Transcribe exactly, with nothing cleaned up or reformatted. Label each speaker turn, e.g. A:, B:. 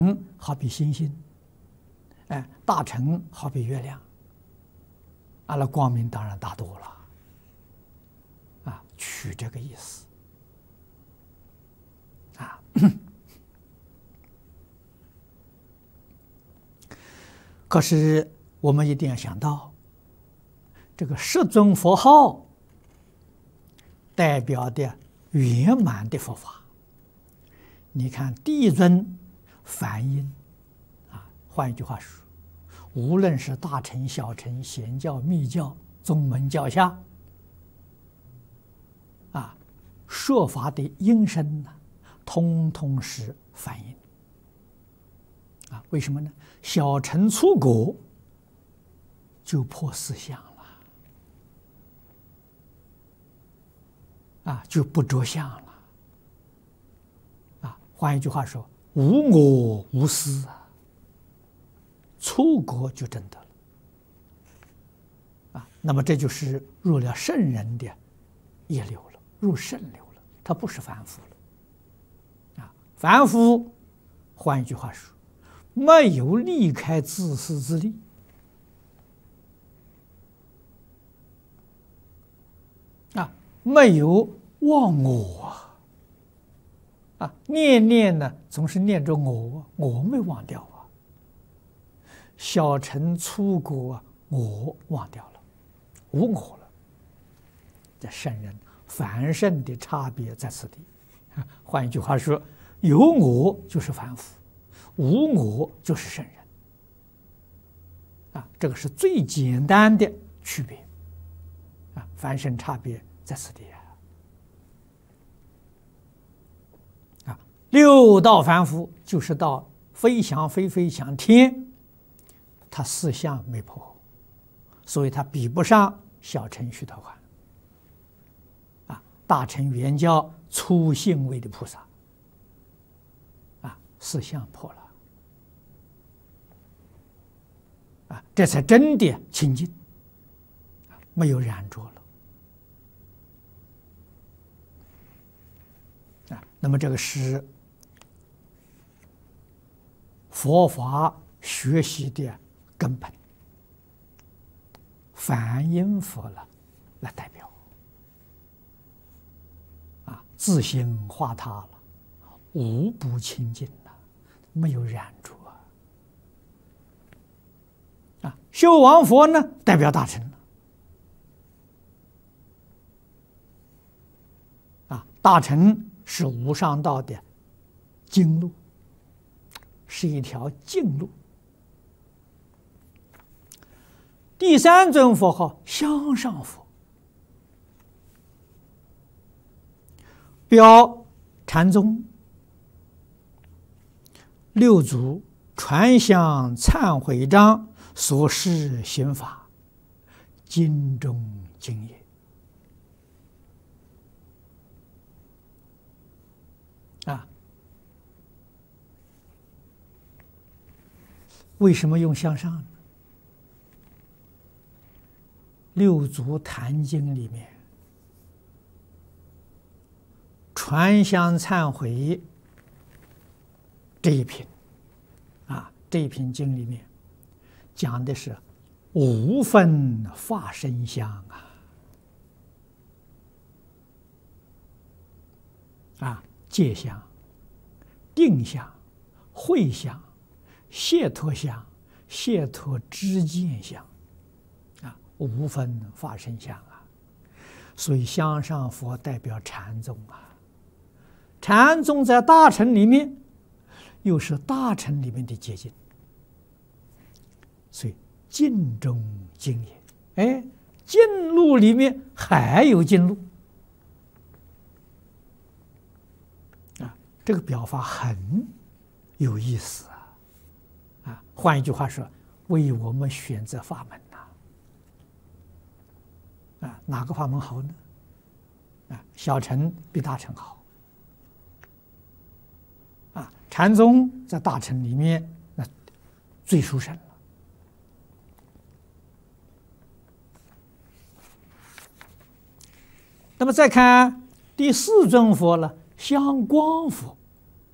A: 嗯，好比星星，哎，大乘好比月亮，啊，那光明当然大多了，啊，取这个意思，啊，可是我们一定要想到，这个十尊佛号代表的圆满的佛法。你看第一尊梵音，啊，换一句话说，无论是大乘、小乘、显教、密教、宗门教下，啊，说法的音声呢，通通是梵音。啊，为什么呢？小乘出果就破四相了，啊，就不着相了。啊，换一句话说，无我无私啊，出果就真得了。啊，那么这就是入了圣人的业流了，入圣流了，他不是凡夫了。啊，凡夫，换一句话说，没有离开自私自利，啊，没有忘我啊，啊，念念呢总是念着我，我没忘掉啊。小乘出果啊，我忘掉了，无我了。这圣人凡圣的差别在此地。换一句话说，有我就是凡夫，无我就是圣人。啊，这个是最简单的区别。啊，凡圣差别在此地啊。啊，六道凡夫就是到非想非非想天，他四相没破，所以他比不上小乘须陀洹。啊，大乘圆教初信位的菩萨，啊，四相破了。啊，这才真的清净，没有染着了。啊，那么这个是佛法学习的根本，梵音佛了来代表。啊，自性化他了，无不清净了，没有染着。啊，修王佛呢，代表大乘了。啊，大乘是无上道的经路，是一条径路。第三尊佛号向上佛，表禅宗六祖传香忏悔章所示行法，经中经也。啊，为什么用向上呢？六祖坛经里面传香忏悔这一品，啊，这一品经里面讲的是五分法身香啊，啊，戒香、定香、慧香、解脱香、解脱知见香，啊，五分法身香啊。所以向上佛代表禅宗啊，禅宗在大乘里面又是大乘里面的结晶。所以径中经也，哎，径路里面还有径路啊，这个表法很有意思啊！啊，换一句话说，为我们选择法门呐、啊，啊，哪个法门好呢？啊，小乘比大乘好，啊，禅宗在大乘里面那最殊胜了。那么再看第四尊佛了，香光佛。